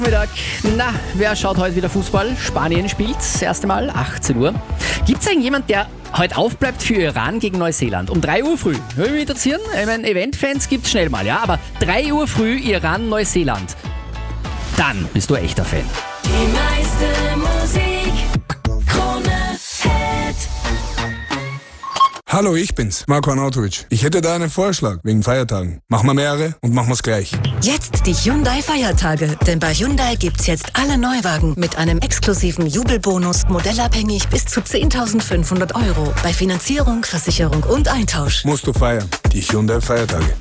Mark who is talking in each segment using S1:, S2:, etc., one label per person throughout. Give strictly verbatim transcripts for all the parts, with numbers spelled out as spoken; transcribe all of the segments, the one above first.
S1: Mittag. Na, wer schaut heute wieder Fußball? Spanien spielt das erste Mal, achtzehn Uhr. Gibt es eigentlich jemand, der heute aufbleibt für Iran gegen Neuseeland? Um drei Uhr früh. Würde mich interessieren. Ich meine, Event-Fans gibt es schnell mal, ja? Aber drei Uhr früh Iran, Neuseeland. Dann bist du echter Fan.
S2: Die meiste Musik, Krone Hit.
S3: Hallo, ich bin's, Marko Arnautovic. Ich hätte da einen Vorschlag wegen Feiertagen. Machen wir mehrere und machen wir's gleich.
S4: Jetzt die Hyundai-Feiertage. Denn bei Hyundai gibt's jetzt alle Neuwagen mit einem exklusiven Jubelbonus, modellabhängig bis zu zehntausendfünfhundert Euro. Bei Finanzierung, Versicherung und Eintausch.
S3: Musst du feiern. Die Hyundai-Feiertage.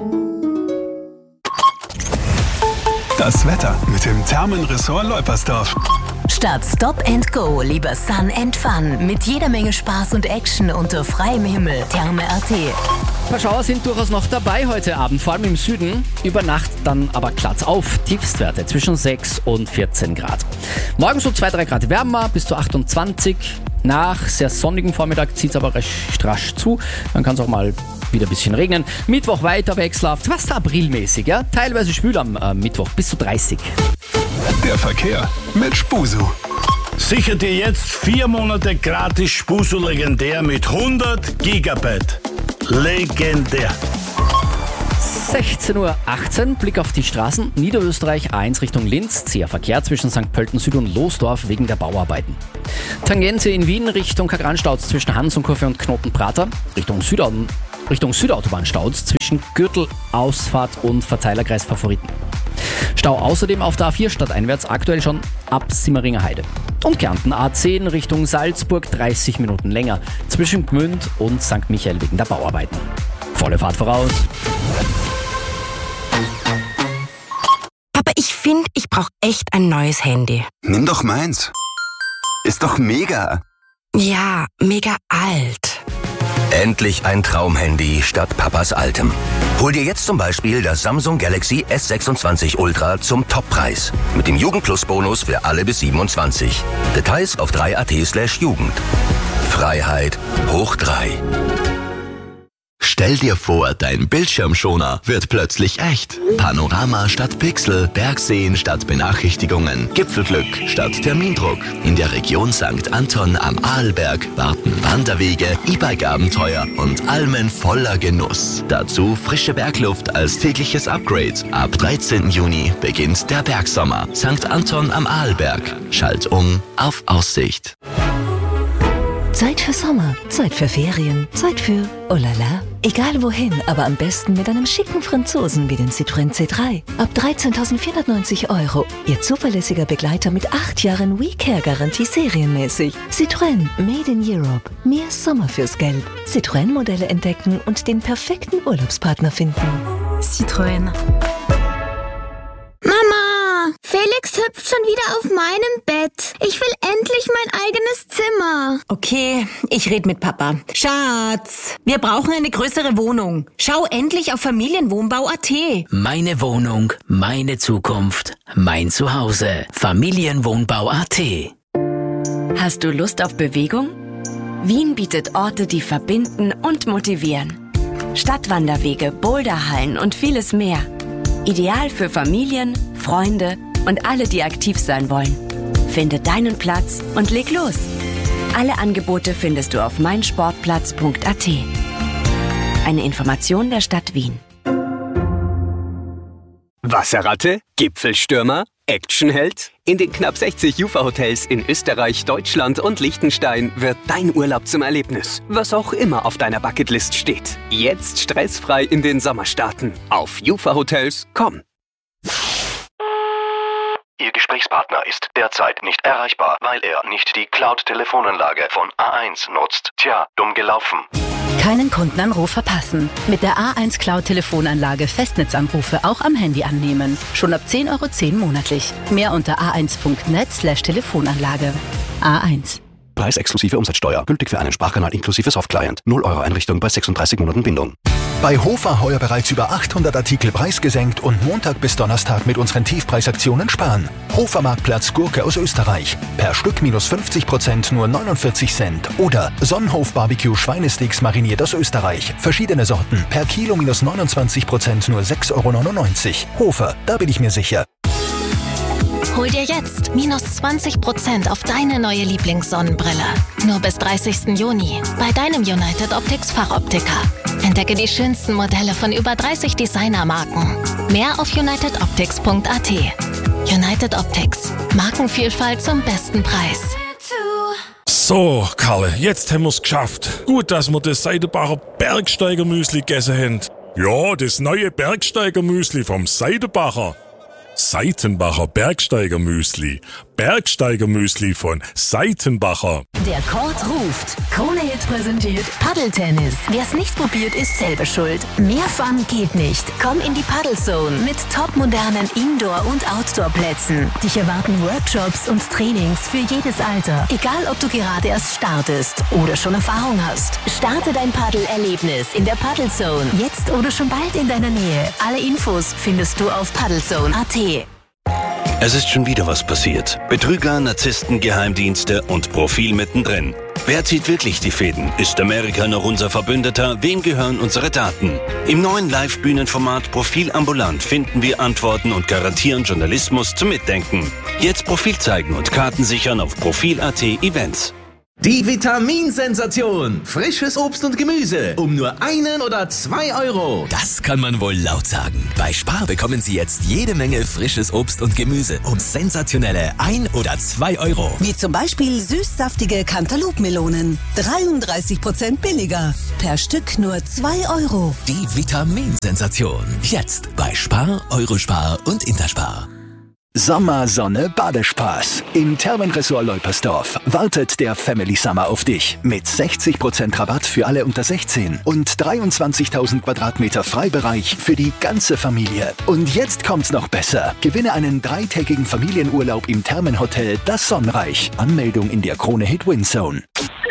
S5: Das Wetter mit dem Thermenressort Leupersdorf.
S6: Statt Stop and Go lieber Sun and Fun mit jeder Menge Spaß und Action unter freiem Himmel. Therme Punkt a t.
S1: Ein paar Schauer sind durchaus noch dabei heute Abend, vor allem im Süden. Über Nacht dann aber glatt auf. Tiefstwerte zwischen sechs und vierzehn Grad. Morgen so zwei bis drei Grad wärmer, bis zu achtundzwanzig. Nach sehr sonnigen Vormittag zieht es aber recht rasch zu. Dann kann es auch mal wieder ein bisschen regnen. Mittwoch weiter wechselhaft, fast aprilmäßig. Ja? Teilweise schwül am äh, Mittwoch, bis zu dreißig.
S5: Der Verkehr mit Spusu.
S7: Sicher dir jetzt vier Monate gratis Spusu legendär mit hundert Gigabyte. Legendär.
S1: sechzehn Uhr achtzehn, Blick auf die Straßen. Niederösterreich A eins Richtung Linz, zäher Verkehr zwischen Sankt Pölten Süd und Losdorf wegen der Bauarbeiten. Tangente in Wien Richtung Kagranstauz zwischen Hansonkurve und Knotenprater. Richtung Südaut Richtung Südautobahnstauz zwischen Gürtelausfahrt und Verzeilerkreis Favoriten. Stau außerdem auf der A vier stadteinwärts, aktuell schon ab Simmeringer Heide. Und Kärnten A zehn Richtung Salzburg, dreißig Minuten länger zwischen Gmünd und Sankt Michael wegen der Bauarbeiten. Volle Fahrt voraus.
S8: Papa, ich finde, ich brauche echt ein neues Handy.
S9: Nimm doch meins. Ist doch mega.
S8: Ja, mega alt.
S10: Endlich ein Traumhandy statt Papas altem. Hol dir jetzt zum Beispiel das Samsung Galaxy S sechsundzwanzig Ultra zum Toppreis. Mit dem Jugendplus-Bonus für alle bis siebenundzwanzig. Details auf drei Punkt a t slash Jugend. Freiheit hoch drei.
S11: Stell dir vor, dein Bildschirmschoner wird plötzlich echt. Panorama statt Pixel, Bergseen statt Benachrichtigungen, Gipfelglück statt Termindruck. In der Region Sankt Anton am Arlberg warten Wanderwege, E-Bike-Abenteuer und Almen voller Genuss. Dazu frische Bergluft als tägliches Upgrade. Ab dreizehnten Juni beginnt der Bergsommer. Sankt Anton am Arlberg. Schalt um auf Aussicht.
S12: Zeit für Sommer, Zeit für Ferien, Zeit für oh la la. Egal wohin, aber am besten mit einem schicken Franzosen wie den Citroën C drei. Ab dreizehntausendvierhundertneunzig Euro. Ihr zuverlässiger Begleiter mit acht Jahren WeCare-Garantie serienmäßig. Citroën, made in Europe. Mehr Sommer fürs Geld. Citroën-Modelle entdecken und den perfekten Urlaubspartner finden.
S13: Citroën. Mama, Felix hüpft schon wieder auf meinem Bett. Ich will endlich mein eigenes Zimmer.
S8: Okay, ich red mit Papa. Schatz, wir brauchen eine größere Wohnung. Schau endlich auf Familienwohnbau Punkt a t.
S14: Meine Wohnung, meine Zukunft, mein Zuhause. Familienwohnbau Punkt a t.
S15: Hast du Lust auf Bewegung? Wien bietet Orte, die verbinden und motivieren. Stadtwanderwege, Boulderhallen und vieles mehr. Ideal für Familien, Freunde und alle, die aktiv sein wollen. Finde deinen Platz und leg los. Alle Angebote findest du auf meinsportplatz punkt a t. Eine Information der Stadt Wien.
S16: Wasserratte, Gipfelstürmer, Actionheld? In den knapp sechzig Jufa-Hotels in Österreich, Deutschland und Liechtenstein wird dein Urlaub zum Erlebnis. Was auch immer auf deiner Bucketlist steht. Jetzt stressfrei in den Sommer starten. Auf jufa hotels punkt com.
S17: Ihr Gesprächspartner ist derzeit nicht erreichbar, weil er nicht die Cloud-Telefonanlage von A eins nutzt. Tja, dumm gelaufen.
S18: Keinen Kundenanruf verpassen. Mit der A eins Cloud-Telefonanlage Festnetzanrufe auch am Handy annehmen. Schon ab zehn Euro zehn monatlich. Mehr unter a eins punkt net slash Telefonanlage. A eins.
S19: Preis exklusive Umsatzsteuer. Gültig für einen Sprachkanal inklusive Softclient. null Euro Einrichtung bei sechsunddreißig Monaten Bindung.
S20: Bei Hofer heuer bereits über achthundert Artikel preisgesenkt und Montag bis Donnerstag mit unseren Tiefpreisaktionen sparen. Hofer Marktplatz Gurke aus Österreich. Per Stück minus fünfzig Prozent nur neunundvierzig Cent. Oder Sonnenhof Barbecue Schweinesticks mariniert aus Österreich. Verschiedene Sorten. Per Kilo minus neunundzwanzig Prozent nur sechs Euro neunundneunzig. Hofer, da bin ich mir sicher.
S8: Hol dir jetzt minus zwanzig Prozent auf deine neue Lieblingssonnenbrille. Nur bis dreißigsten Juni bei deinem United Optics Fachoptiker. Entdecke die schönsten Modelle von über dreißig Designermarken. Mehr auf united optics punkt a t. United Optics. Markenvielfalt zum besten Preis.
S21: So, Karle, jetzt haben wir's geschafft. Gut, dass wir das Seidenbacher Bergsteiger-Müsli gegessen haben. Ja, das neue Bergsteiger-Müsli vom Seidenbacher. Seitenbacher Bergsteiger-Müsli. Bergsteiger-Müsli von Seitenbacher.
S6: Der Court ruft. Krone Hit präsentiert Paddeltennis. Wer es nicht probiert, ist selber schuld. Mehr Fun geht nicht. Komm in die Paddlezone mit topmodernen Indoor- und Outdoor-Plätzen. Dich erwarten Workshops und Trainings für jedes Alter. Egal, ob du gerade erst startest oder schon Erfahrung hast. Starte dein Paddelerlebnis in der Paddlezone. Jetzt oder schon bald in deiner Nähe. Alle Infos findest du auf paddlezone punkt a t.
S10: Es ist schon wieder was passiert. Betrüger, Narzissten, Geheimdienste und Profil mittendrin. Wer zieht wirklich die Fäden? Ist Amerika noch unser Verbündeter? Wem gehören unsere Daten? Im neuen Live-Bühnenformat Profil ambulant finden wir Antworten und garantieren Journalismus zum Mitdenken. Jetzt Profil zeigen und Karten sichern auf Profil punkt a t Events.
S22: Die Vitaminsensation. Frisches Obst und Gemüse. Um nur einen oder zwei Euro.
S23: Das kann man wohl laut sagen. Bei Spar bekommen Sie jetzt jede Menge frisches Obst und Gemüse um sensationelle ein oder zwei Euro.
S4: Wie zum Beispiel süßsaftige Cantaloupe-Melonen. dreiunddreißig Prozent billiger. Per Stück nur zwei Euro.
S23: Die Vitaminsensation. Jetzt bei Spar, Eurospar und Interspar.
S20: Sommer, Sonne, Badespaß. Im Thermenresort Leupersdorf wartet der Family Summer auf dich. Mit sechzig Prozent Rabatt für alle unter sechzehn und dreiundzwanzigtausend Quadratmeter Freibereich für die ganze Familie. Und jetzt kommt's noch besser. Gewinne einen dreitägigen Familienurlaub im Thermenhotel Das Sonnenreich. Anmeldung in der Krone Hit Windzone.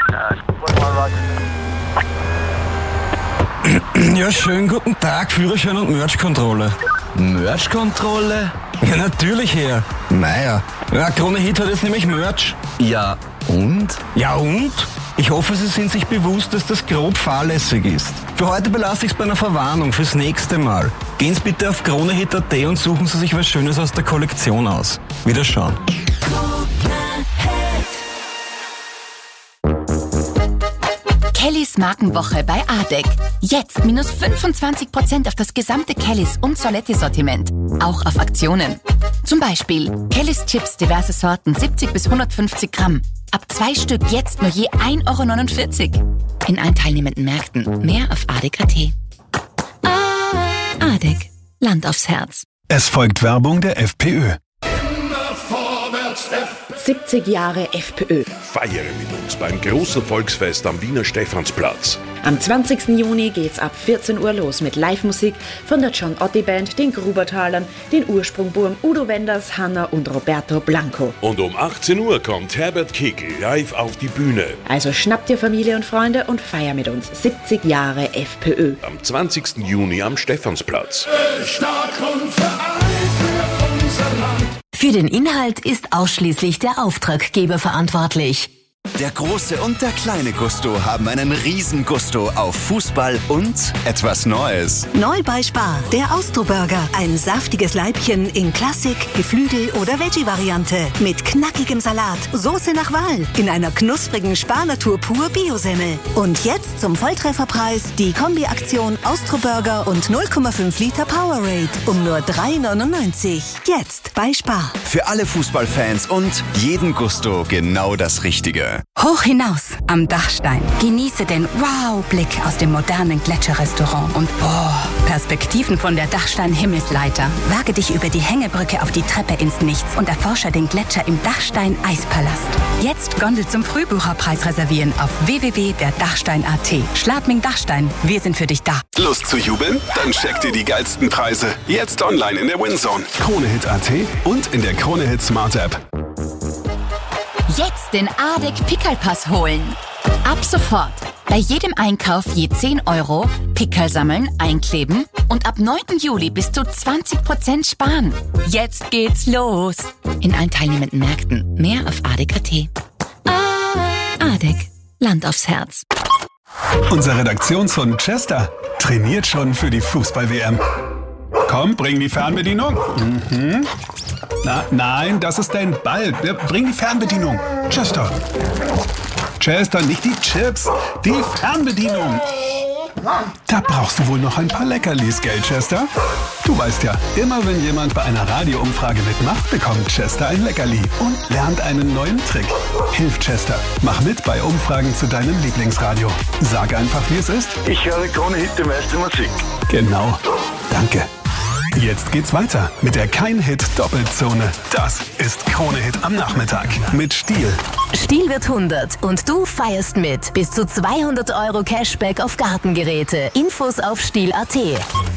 S24: Ja, schönen guten Tag, Führerschein und Merch-Kontrolle. Merch-Kontrolle? Ja, natürlich her. Naja, ja, Krone Hit hat jetzt nämlich Merch. Ja, und? Ja, und? Ich hoffe, Sie sind sich bewusst, dass das grob fahrlässig ist. Für heute belasse ich es bei einer Verwarnung fürs nächste Mal. Gehen Sie bitte auf krone hit punkt a t und suchen Sie sich was Schönes aus der Kollektion aus. Wiederschauen.
S25: Kellys Markenwoche bei Adek. Jetzt minus fünfundzwanzig Prozent auf das gesamte Kellys und Soletti-Sortiment. Auch auf Aktionen. Zum Beispiel Kellys Chips, diverse Sorten, siebzig bis hundertfünfzig Gramm. Ab zwei Stück jetzt nur je ein Euro neunundvierzig. In allen teilnehmenden Märkten. Mehr auf adek punkt a t. Adek. Land aufs Herz.
S5: Es folgt Werbung der FPÖ.
S26: siebzig Jahre FPÖ.
S27: Feiere mit uns beim großen Volksfest am Wiener Stephansplatz.
S26: Am zwanzigsten Juni geht's ab vierzehn Uhr los mit Live-Musik von der John Otti Band, den Grubertalern, den Ursprungburm Udo Wenders, Hanna und Roberto Blanco.
S27: Und um achtzehn Uhr kommt Herbert Kickl live auf die Bühne.
S26: Also schnapp dir Familie und Freunde und feier mit uns siebzig Jahre FPÖ.
S27: Am zwanzigsten Juni am Stephansplatz.
S2: Stark und vereint für unser Land.
S6: Für den Inhalt ist ausschließlich der Auftraggeber verantwortlich.
S9: Der große und der kleine Gusto haben einen riesen Gusto auf Fußball und etwas Neues.
S4: Neu bei Spar, der Austro-Burger. Ein saftiges Leibchen in Klassik, Geflügel oder Veggie-Variante. Mit knackigem Salat, Soße nach Wahl. In einer knusprigen Spar-Natur pur Bio-Semmel. Und jetzt zum Volltrefferpreis die Kombi-Aktion Austro-Burger und null Komma fünf Liter Powerade. Um nur drei neunundneunzig. Jetzt bei Spar.
S9: Für alle Fußballfans und jeden Gusto genau das Richtige.
S28: Hoch hinaus am Dachstein. Genieße den Wow-Blick aus dem modernen Gletscherrestaurant und boah, Perspektiven von der Dachstein-Himmelsleiter. Wage dich über die Hängebrücke auf die Treppe ins Nichts und erforsche den Gletscher im Dachstein-Eispalast. Jetzt Gondel zum Frühbucherpreis reservieren auf w w w punkt der dachstein punkt a t. Schladming Dachstein, wir sind für dich da.
S5: Lust zu jubeln? Dann check dir die geilsten Preise. Jetzt online in der Windzone. Krone Hit punkt a t und in der Krone Hit Smart App.
S25: Jetzt den Adek Pickelpass holen. Ab sofort. Bei jedem Einkauf je zehn Euro, Pickel sammeln, einkleben und ab neunten Juli bis zu zwanzig Prozent sparen. Jetzt geht's los. In allen teilnehmenden Märkten. Mehr auf adek punkt a t. Adek. Land aufs Herz.
S5: Unser Redaktionshund Chester trainiert schon für die Fußball-W M. Komm, bring die Fernbedienung. Mhm. Na, nein, das ist dein Ball. Bring die Fernbedienung. Chester. Chester, nicht die Chips. Die Fernbedienung. Da brauchst du wohl noch ein paar Leckerlis, gell, Chester? Du weißt ja, immer wenn jemand bei einer Radioumfrage mitmacht, bekommt Chester ein Leckerli und lernt einen neuen Trick. Hilf Chester. Mach mit bei Umfragen zu deinem Lieblingsradio. Sag einfach, wie es ist.
S1: Ich höre Krone Hit, die meiste Musik.
S5: Genau. Danke. Jetzt geht's weiter mit der Kein-Hit-Doppelzone. Das ist Krone Hit am Nachmittag mit Stihl.
S6: Stihl wird hundert und du feierst mit. Bis zu zweihundert Euro Cashback auf Gartengeräte. Infos auf stihl punkt at.